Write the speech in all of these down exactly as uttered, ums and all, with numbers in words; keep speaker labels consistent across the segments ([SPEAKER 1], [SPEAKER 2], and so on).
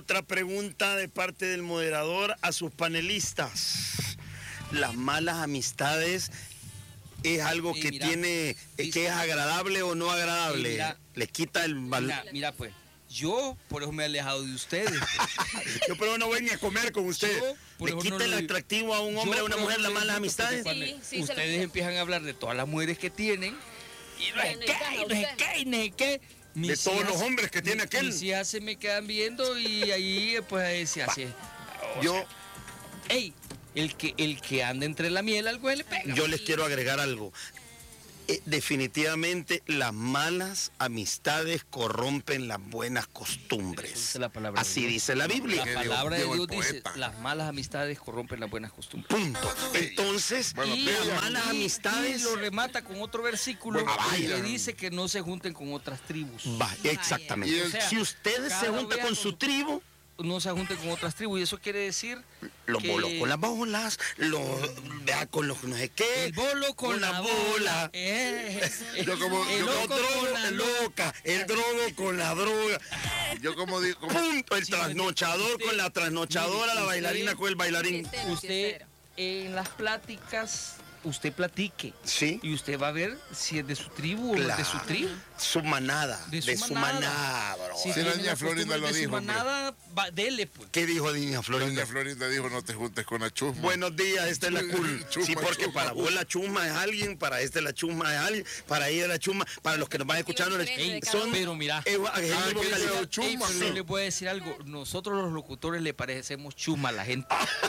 [SPEAKER 1] Otra pregunta de parte del moderador a sus panelistas. ¿Las malas amistades es algo
[SPEAKER 2] Sí,
[SPEAKER 1] que
[SPEAKER 2] mira,
[SPEAKER 1] tiene,
[SPEAKER 2] dice,
[SPEAKER 1] que es agradable o no agradable?
[SPEAKER 2] Sí, mira,
[SPEAKER 1] ¿Le quita el valor?
[SPEAKER 2] Mira, mira, pues, yo por eso me he alejado de ustedes.
[SPEAKER 1] Yo pero no voy ni a comer con usted.
[SPEAKER 2] Yo, por
[SPEAKER 1] ¿Le
[SPEAKER 2] eso
[SPEAKER 1] quita
[SPEAKER 2] no
[SPEAKER 1] el
[SPEAKER 2] lo-
[SPEAKER 1] atractivo a un hombre,
[SPEAKER 2] Yo
[SPEAKER 1] a una
[SPEAKER 2] por
[SPEAKER 1] mujer,
[SPEAKER 2] eso
[SPEAKER 1] las
[SPEAKER 2] lo
[SPEAKER 1] malas
[SPEAKER 2] invito, porque
[SPEAKER 1] amistades?
[SPEAKER 2] cuando
[SPEAKER 3] Sí, sí, se lo
[SPEAKER 2] ustedes
[SPEAKER 3] creo.
[SPEAKER 2] empiezan a hablar de todas las mujeres que tienen, y no es
[SPEAKER 3] Bueno,
[SPEAKER 2] que,
[SPEAKER 3] y gana
[SPEAKER 2] y no es
[SPEAKER 3] usted.
[SPEAKER 2] que, y no es que.
[SPEAKER 1] De
[SPEAKER 2] Mis
[SPEAKER 1] todos
[SPEAKER 2] hijas-
[SPEAKER 1] los hombres que tiene
[SPEAKER 2] mi-
[SPEAKER 1] aquel.
[SPEAKER 2] Mis hijas se me quedan viendo y ahí pues se hace. o
[SPEAKER 1] Yo,
[SPEAKER 2] sea, ey, el que, el que anda entre la miel algo le pega.
[SPEAKER 1] yo les quiero agregar algo. Eh, definitivamente las malas amistades corrompen las buenas costumbres.
[SPEAKER 2] Dice la palabra de
[SPEAKER 1] Así
[SPEAKER 2] Dios.
[SPEAKER 1] dice la Biblia.
[SPEAKER 2] La palabra de
[SPEAKER 4] digo el
[SPEAKER 2] Dios dice,
[SPEAKER 4] poeta.
[SPEAKER 2] las malas amistades corrompen las buenas costumbres.
[SPEAKER 1] Punto. Entonces,
[SPEAKER 4] Bueno,
[SPEAKER 2] y
[SPEAKER 1] las
[SPEAKER 4] bella.
[SPEAKER 1] malas
[SPEAKER 2] y-
[SPEAKER 1] amistades...
[SPEAKER 2] y lo remata con otro versículo
[SPEAKER 1] Bueno,
[SPEAKER 2] que
[SPEAKER 1] vaya.
[SPEAKER 2] le dice que no se junten con otras tribus.
[SPEAKER 1] Va, exactamente.
[SPEAKER 4] Y el-
[SPEAKER 2] O sea,
[SPEAKER 1] si ustedes se
[SPEAKER 2] cada
[SPEAKER 1] juntan
[SPEAKER 2] vea
[SPEAKER 1] con
[SPEAKER 2] con
[SPEAKER 1] su
[SPEAKER 2] su-
[SPEAKER 1] tribu,
[SPEAKER 2] No se junten con otras tribus y eso quiere decir
[SPEAKER 1] los
[SPEAKER 2] que
[SPEAKER 1] bolos con las bolas, los vea con los no sé qué,
[SPEAKER 2] el bolo con,
[SPEAKER 1] con
[SPEAKER 2] la,
[SPEAKER 1] la
[SPEAKER 2] bola,
[SPEAKER 1] bola.
[SPEAKER 2] eh, eh,
[SPEAKER 4] Yo como-
[SPEAKER 2] el
[SPEAKER 4] yo
[SPEAKER 1] los
[SPEAKER 2] loco
[SPEAKER 1] drogos
[SPEAKER 2] con la
[SPEAKER 1] con
[SPEAKER 2] loca.
[SPEAKER 1] loca, el drogo con la droga,
[SPEAKER 4] Yo como digo, como-
[SPEAKER 1] punto, el
[SPEAKER 2] Sí,
[SPEAKER 1] trasnochador
[SPEAKER 2] usted-
[SPEAKER 1] con la trasnochadora, la
[SPEAKER 2] usted-
[SPEAKER 1] bailarina con el bailarín.
[SPEAKER 2] Usted en las pláticas, usted platique
[SPEAKER 1] Sí,
[SPEAKER 2] y usted va a ver si es de su tribu o no es de su
[SPEAKER 1] Claro.
[SPEAKER 2] tribu.
[SPEAKER 1] su manada, de
[SPEAKER 2] De
[SPEAKER 1] su,
[SPEAKER 2] su
[SPEAKER 1] manada,
[SPEAKER 2] manada.
[SPEAKER 1] bro.
[SPEAKER 2] Si
[SPEAKER 4] Sí,
[SPEAKER 2] tiene
[SPEAKER 4] doña
[SPEAKER 2] las
[SPEAKER 4] Florinda
[SPEAKER 2] costumbres
[SPEAKER 4] lo
[SPEAKER 2] de su
[SPEAKER 4] dijo, hombre.
[SPEAKER 2] manada, va- dele pues.
[SPEAKER 1] ¿Qué dijo doña Florinda?
[SPEAKER 4] Doña Florinda dijo no te juntes con la chusma.
[SPEAKER 1] Buenos días, esta es la cool.
[SPEAKER 4] Chusma,
[SPEAKER 1] Sí, porque
[SPEAKER 4] chusma.
[SPEAKER 1] para vos la chusma es alguien, para este la chusma es alguien, para ella la chusma, para los que nos van escuchando, les-
[SPEAKER 3] Diferente de cada
[SPEAKER 1] son
[SPEAKER 3] uno.
[SPEAKER 2] Pero mira,
[SPEAKER 1] eh,
[SPEAKER 4] Ah,
[SPEAKER 1] adjetivos
[SPEAKER 4] que
[SPEAKER 1] calificativos.
[SPEAKER 4] sea chusma.
[SPEAKER 2] Ey, pero
[SPEAKER 4] sí.
[SPEAKER 2] yo les voy a decir algo. Nosotros los locutores le parecemos chusma a la gente.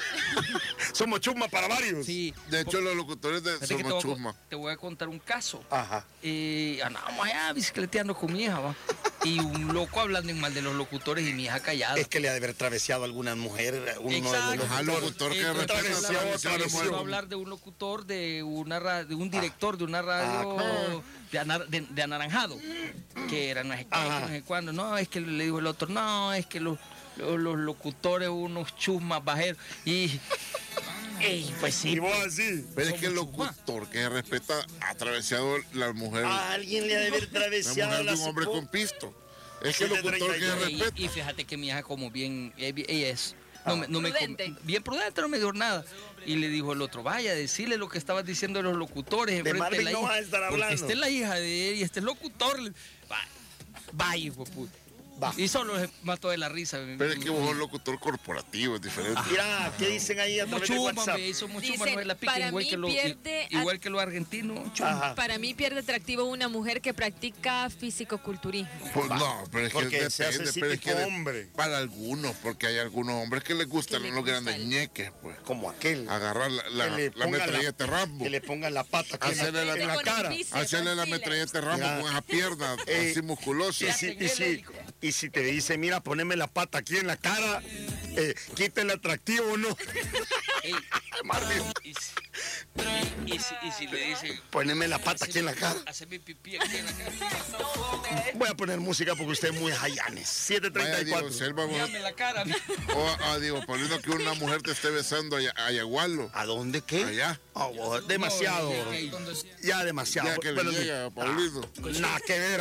[SPEAKER 1] Somos chusma para varios.
[SPEAKER 2] Sí.
[SPEAKER 4] De hecho, los locutores de
[SPEAKER 2] Fíjate que te,
[SPEAKER 4] somos
[SPEAKER 2] voy a,
[SPEAKER 4] chusma.
[SPEAKER 2] co- te voy a contar un caso.
[SPEAKER 1] Ajá.
[SPEAKER 2] Eh, andábamos allá bicicleteando con mi hija, ¿va? Y un loco hablando en mal de los locutores y mi hija callada.
[SPEAKER 1] Es que le ha de haber traveseado a alguna mujer, uno
[SPEAKER 2] Exacto.
[SPEAKER 1] de los
[SPEAKER 4] Ajá,
[SPEAKER 1] locutores.
[SPEAKER 4] locutor que
[SPEAKER 2] Entonces,
[SPEAKER 4] respeta
[SPEAKER 1] traveció,
[SPEAKER 4] la tradición de
[SPEAKER 1] traveció.
[SPEAKER 4] mujer.
[SPEAKER 2] Empezó a hablar de un locutor, de una ra- de un director de una radio
[SPEAKER 1] Ah,
[SPEAKER 2] de, anar- de- de anaranjado, que era no sé qué, que
[SPEAKER 1] Ajá.
[SPEAKER 2] no sé cuándo. No, es que le dijo el otro, no, es que los, los, los locutores, unos chusmas bajeros. Y, ey, pues sí.
[SPEAKER 1] Y vos así.
[SPEAKER 4] Pero es que el
[SPEAKER 2] Somos chusma.
[SPEAKER 4] locutor que respeta ha atravesado la mujer,
[SPEAKER 1] A alguien le ha de haber
[SPEAKER 4] la
[SPEAKER 1] traveseado
[SPEAKER 4] mujer de
[SPEAKER 1] la
[SPEAKER 4] un hombre
[SPEAKER 1] sopo-
[SPEAKER 4] con pisto. Es que el
[SPEAKER 1] Sí, de
[SPEAKER 4] locutor que
[SPEAKER 1] treinta y dos.
[SPEAKER 2] Y,
[SPEAKER 4] respeta.
[SPEAKER 2] y fíjate que mi hija como bien, eh, bien- ella es, no, me- no me com-
[SPEAKER 3] Prudente.
[SPEAKER 2] bien prudente, no me dijo nada. Y le dijo el otro, vaya, decirle lo que estabas diciendo de los locutores enfrente de
[SPEAKER 1] Marvin
[SPEAKER 2] la
[SPEAKER 1] no
[SPEAKER 2] hija.
[SPEAKER 1] vas a estar
[SPEAKER 2] Porque
[SPEAKER 1] hablando.
[SPEAKER 2] esta es la hija de él y este es locutor. Le- Vaya, vaya, hijo de puta.
[SPEAKER 1] Va.
[SPEAKER 2] Y solo se mató de la risa.
[SPEAKER 4] Pero es que vos sos un locutor corporativo, es diferente.
[SPEAKER 1] Mira, ¿qué dicen ahí a
[SPEAKER 2] Somos
[SPEAKER 1] través de
[SPEAKER 2] chuma,
[SPEAKER 1] WhatsApp?
[SPEAKER 2] hombre, somos
[SPEAKER 3] Dicen,
[SPEAKER 2] chuma, no es la pica,
[SPEAKER 3] para
[SPEAKER 2] igual
[SPEAKER 3] mí
[SPEAKER 2] que, lo,
[SPEAKER 3] pierde
[SPEAKER 2] i- igual que los argentinos, chuma.
[SPEAKER 1] Ajá.
[SPEAKER 3] Para mí pierde atractivo una mujer que practica fisicoculturismo.
[SPEAKER 4] Pues no, pero es que
[SPEAKER 1] Porque se hace
[SPEAKER 4] depende,
[SPEAKER 1] así
[SPEAKER 4] pero es
[SPEAKER 1] tipo
[SPEAKER 4] que de-
[SPEAKER 1] hombre.
[SPEAKER 4] para algunos, porque hay algunos hombres que les gustan
[SPEAKER 3] Que le
[SPEAKER 4] los
[SPEAKER 3] gusta
[SPEAKER 4] grandes
[SPEAKER 3] el-
[SPEAKER 4] ñeques, pues.
[SPEAKER 1] Como aquel.
[SPEAKER 4] Agarrar la, la,
[SPEAKER 1] Que le
[SPEAKER 4] la
[SPEAKER 1] pongan
[SPEAKER 4] metralleta Rambo.
[SPEAKER 1] Que le pongan la pata aquí en la,
[SPEAKER 4] Hacerle la-
[SPEAKER 1] en la
[SPEAKER 3] Con
[SPEAKER 1] cara.
[SPEAKER 3] el bíceps,
[SPEAKER 4] Hacerle la
[SPEAKER 3] así,
[SPEAKER 4] metralleta Rambo
[SPEAKER 1] Mira.
[SPEAKER 4] con esa pierna
[SPEAKER 1] Eh,
[SPEAKER 4] así musculosa.
[SPEAKER 1] Y si, y, si, y si te dice, mira, poneme la pata aquí en la cara, eh, quita el atractivo o no.
[SPEAKER 2] Ey,
[SPEAKER 1] Marvin,
[SPEAKER 2] y, si, y, y si, y si le dice,
[SPEAKER 1] poneme la pata aquí en la cara.
[SPEAKER 2] haceme pipí aquí en la cara.
[SPEAKER 1] Voy a poner música porque usted es muy jayanes. siete treinta
[SPEAKER 4] Vaya,
[SPEAKER 1] y
[SPEAKER 4] Diego
[SPEAKER 1] cuatro.
[SPEAKER 4] Selva, vos-
[SPEAKER 2] Mírame la cara.
[SPEAKER 4] o a Diego Paulino, que una mujer te esté besando a, a Yagualo.
[SPEAKER 1] ¿A dónde qué?
[SPEAKER 4] Allá.
[SPEAKER 1] Oh, vos, demasiado.
[SPEAKER 2] No, ey, ey.
[SPEAKER 1] Ya demasiado.
[SPEAKER 4] Ya que le
[SPEAKER 1] Buenos
[SPEAKER 4] llega
[SPEAKER 1] días.
[SPEAKER 4] a Paulino.
[SPEAKER 1] Nada que ver.